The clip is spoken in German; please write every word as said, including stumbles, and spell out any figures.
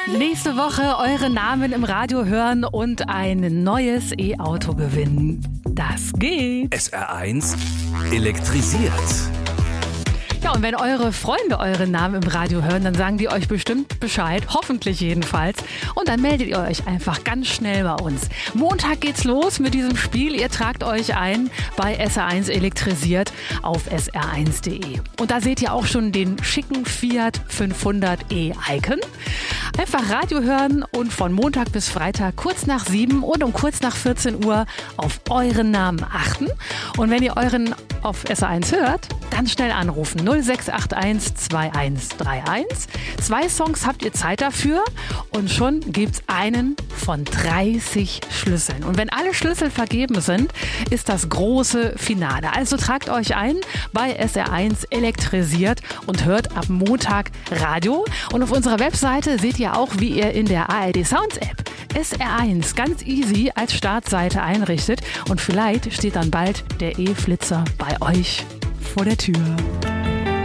Nächste Woche eure Namen im Radio hören und ein neues E-Auto gewinnen. Das geht. S R eins elektrisiert. Ja, und wenn eure Freunde eure Namen im Radio hören, dann sagen die euch bestimmt Bescheid, hoffentlich jedenfalls. Und dann meldet ihr euch einfach ganz schnell bei uns. Montag geht's los mit diesem Spiel. Ihr tragt euch ein bei S R eins elektrisiert auf S R eins Punkt de. Und da seht ihr auch schon den schicken Fiat fünfhundert e-Icon. Einfach Radio hören und von Montag bis Freitag kurz nach sieben und um kurz nach vierzehn Uhr auf euren Namen achten. Und wenn ihr euren auf S R eins hört, dann schnell anrufen. null sechs acht eins zwei eins drei eins. Zwei Songs habt ihr Zeit dafür und schon gibt's einen von dreißig Schlüsseln. Und wenn alle Schlüssel vergeben sind, ist das große Finale. Also tragt euch ein bei S R eins elektrisiert und hört ab Montag Radio. Und auf unserer Webseite seht ihr auch, wie ihr in der A R D Sounds App S R eins ganz easy als Startseite einrichtet. Und vielleicht steht dann bald der E-Flitzer bei euch vor der Tür.